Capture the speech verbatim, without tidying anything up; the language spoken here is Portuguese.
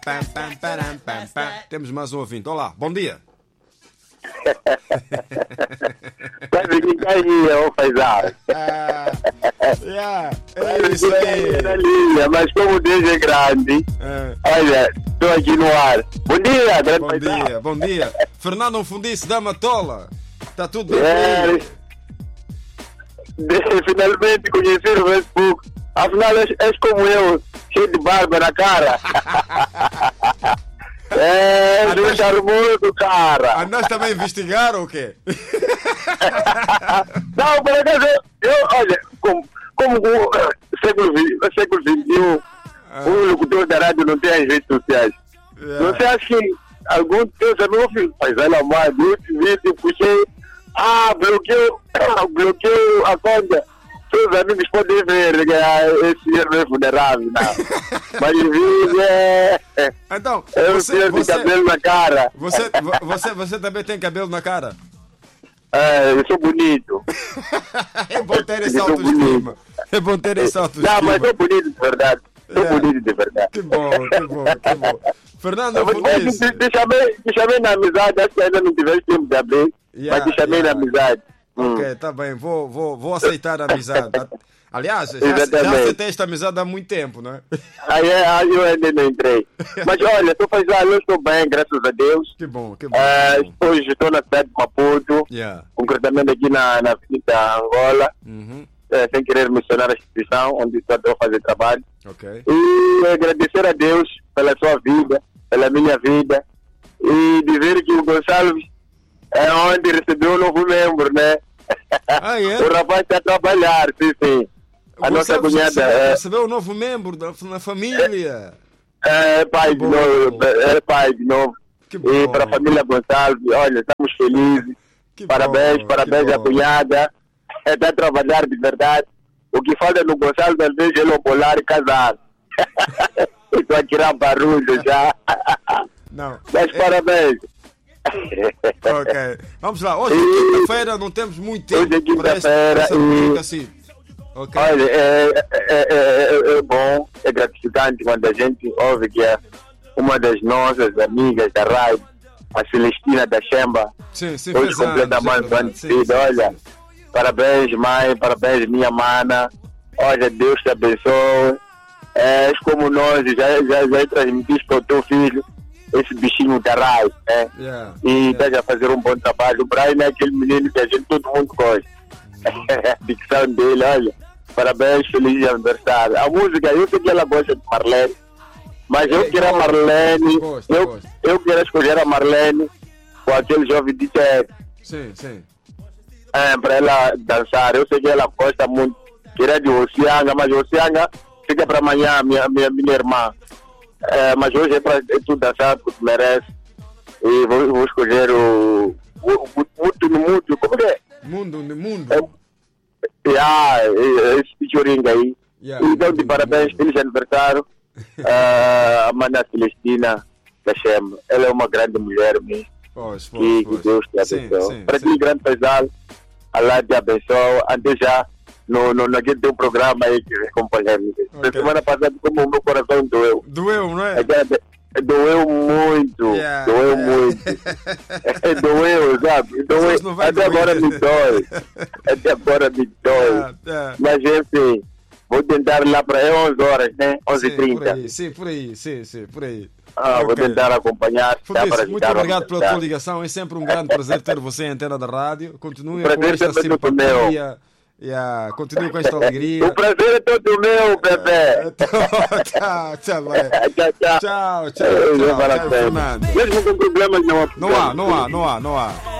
pam, pam, param, pam, pam. Temos mais um ouvinte. Olá, bom dia. Sabe que caía, ô paizão? Ah, yeah, é isso aí. Na linha, mas como Deus é grande, É. olha, estou aqui no ar. Bom dia, grande Bom paizão. dia, bom dia. Fernando Fundice, Dama Tola. Está tudo bem por É, aí? de- finalmente conheci o Facebook. Afinal, és, és como eu, cheio de barba na cara. É, Ah, do nós- charmoso, cara. Ah, nós também investigaram o quê? Não, por acaso, eu, eu, olha, como, como o século vinte, século vinte e um, um locutor da rádio não tem as redes sociais. Yeah. Você acha que algum teu amigo filho, mas olha mais, eu te vi, te puxei, ah, bloqueio, bloqueio a conta. Seus amigos podem ver que ah, esse dinheiro não é vulnerável, não. Mas vi, é, é, Então, é um você, senhor de você, cabelo na cara. você, vo- você, você também tem cabelo na cara? É, eu sou bonito. É bom ter essa Eu sou autoestima. É bom ter essa Não, mas autoestima. sou bonito de verdade. Sou É. bonito de verdade. Que bom, que bom, que bom. Fernando Mas, mas, Fundice. te, te, chamei, te chamei na amizade, acho que ainda não tiveste tempo de abrir, Yeah, mas te chamei yeah. na amizade. Hum. Ok, tá bem, vou, vou, vou aceitar a amizade. Aliás, já, já Exatamente. aceitei esta amizade há muito tempo, não é? Aí, aí eu ainda não entrei. Mas olha, estou fazendo, eu estou bem, graças a Deus. Que bom, que bom. Eh, que bom. hoje estou na cidade de Maputo, Yeah. concretamente aqui na, na Avenida Angola, Uhum. eh, sem querer mencionar a instituição onde estou a fazer trabalho. Ok. E agradecer a Deus pela sua vida, pela minha vida, e dizer que o Gonçalves é onde recebeu um novo membro, né? Ah, é? O rapaz está a trabalhar, sim, sim. A nossa Gonçalves cunhada recebeu, é, recebeu um novo membro da, na família. é pai de Bom. novo, é pai de novo. Que E bom. para a família Gonçalves, olha, estamos felizes. Que Parabéns, bom, parabéns que à bom. cunhada. Está a trabalhar de verdade. O que falta no Gonçalves, às vezes, é ele polar e casar. Estou a tirar barulho já. Não. Mas É, parabéns. ok. Vamos lá. Hoje é quinta-feira, não temos muito tempo Hoje é para esta- quinta-feira esta e- rubrica assim. Ok? Olha, é, é, é, é- é bom, é gratificante quando a gente ouve que é uma das nossas amigas da rádio, a Celestina da Xemba, Sim, sim, hoje fez anos, completa é mais um verdade. ano de Sim, vida. sim, Olha, sim. parabéns, mãe, parabéns, minha mana. Olha, Deus te abençoe. És como nós, já, já, já transmitiste para o teu filho esse bichinho da rádio, né? Yeah, E yeah. estás a fazer um bom trabalho. O Brian é aquele menino que a gente todo mundo gosta. A dicção dele, olha, parabéns, feliz aniversário. A música, eu sei que ela gosta de Marlene, mas eu É, quero a gosto, Marlene, gosto, eu, gosto. eu quero escolher a Marlene com aquele jovem D J Sim, sim. é, para ela dançar. Eu sei que ela gosta muito, queria de Oceanga, mas Oceanga fica para amanhã, minha, minha, minha irmã. É, mas hoje é para tu dançar, porque merece. E vou, vou escolher o Mútuo no Mútuo, como que é? Mundo, no mundo. É, ah, é, esse featuring aí. Yeah, Então, de mundo, parabéns, mundo. feliz aniversário. Ah, a Mana Celestina da Xema. Ela é uma grande mulher mesmo. Pois, Que, pois, que pois. Deus te Sim, abençoe. sim, Para sim. ti, grande pessoal, Allah te abençoe. Antes já, no, no, naquele teu programa aí que acompanhamos. Ok. Semana passada, como o meu coração doeu. Doeu, não é? É, doeu muito, Yeah, doeu yeah. muito. É, doeu, sabe? Doeu. Mas não vai Até doer. agora me dói. Até agora me dói. Yeah, yeah. Mas enfim, vou tentar lá para onze horas, né? onze e Sim, por trinta. aí, sim, por aí, sim, sim, por aí. Ah, vou Ok. tentar acompanhar. dá Fundice, para muito ajudar a obrigado pela ajudar. tua ligação. É sempre um grande prazer ter você em antena da rádio. Continue Prazer com esta sempre todo simpatia. Yeah, continue com esta alegria. O prazer é todo meu, bebê. Tchau, tchau, vai. Tchau, tchau. Tchau, tchau, Eu tchau, vou para tchau, frente. Fernando. Mesmo com problemas, não há Não há, não há, não há, não há.